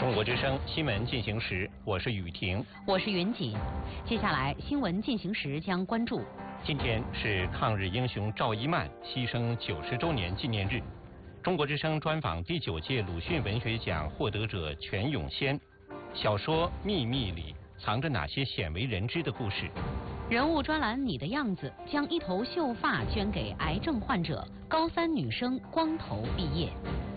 中国之声新闻进行时，我是雨婷， 我是云锦。接下来新闻进行时将关注： 今天是抗日英雄赵一曼牺牲90周年纪念日。中国之声专访第9届鲁迅文学奖获得者全永先，小说《秘密》里藏着哪些鲜为人知的故事？ 人物专栏你的样子将一头秀发捐给癌症患者，高3女生光头毕业。